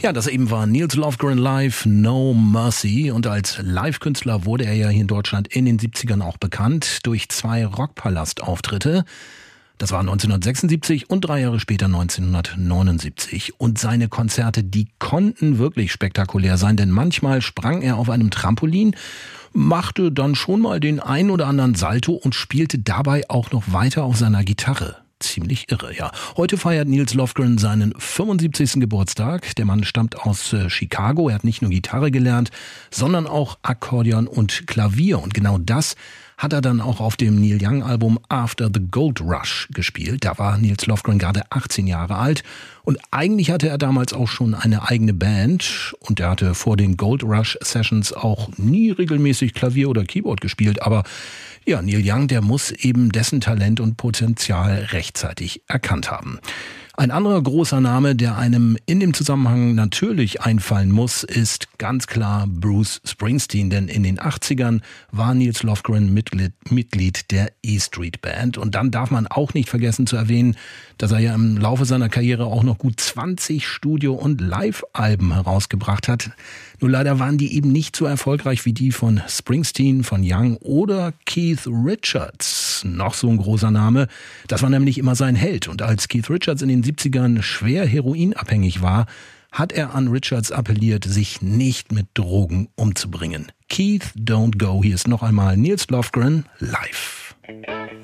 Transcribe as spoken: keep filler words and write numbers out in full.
Ja, das eben war Nils Lofgren live, No Mercy. Und als Live-Künstler wurde er ja hier in Deutschland in den siebzigern auch bekannt durch zwei Rockpalast-Auftritte. Das war neunzehnhundertsechsundsiebzig und drei Jahre später neunzehnhundertneunundsiebzig. Und seine Konzerte, die konnten wirklich spektakulär sein, denn manchmal sprang er auf einem Trampolin, machte dann schon mal den ein oder anderen Salto und spielte dabei auch noch weiter auf seiner Gitarre. Ziemlich irre, ja. Heute feiert Nils Lofgren seinen fünfundsiebzigsten Geburtstag. Der Mann stammt aus äh, Chicago. Er hat nicht nur Gitarre gelernt, sondern auch Akkordeon und Klavier. Und genau das hat er dann auch auf dem Neil Young-Album After the Gold Rush gespielt. Da war Nils Lofgren gerade achtzehn Jahre alt. Und eigentlich hatte er damals auch schon eine eigene Band. Und er hatte vor den Gold Rush Sessions auch nie regelmäßig Klavier oder Keyboard gespielt. Aber ja, Neil Young, der muss eben dessen Talent und Potenzial rechtzeitig erkannt haben. Ein anderer großer Name, der einem in dem Zusammenhang natürlich einfallen muss, ist ganz klar Bruce Springsteen. Denn in den achtzigern war Nils Lofgren Mitglied, Mitglied der E Street Band. Und dann darf man auch nicht vergessen zu erwähnen, dass er ja im Laufe seiner Karriere auch noch gut zwanzig Studio- und Live-Alben herausgebracht hat. Nur leider waren die eben nicht so erfolgreich wie die von Springsteen, von Young oder Keith Richards. Noch so ein großer Name. Das war nämlich immer sein Held. Und als Keith Richards in den siebzigern schwer heroinabhängig war, hat er an Richards appelliert, sich nicht mit Drogen umzubringen. Keith, don't go. Hier ist noch einmal Nils Lofgren live.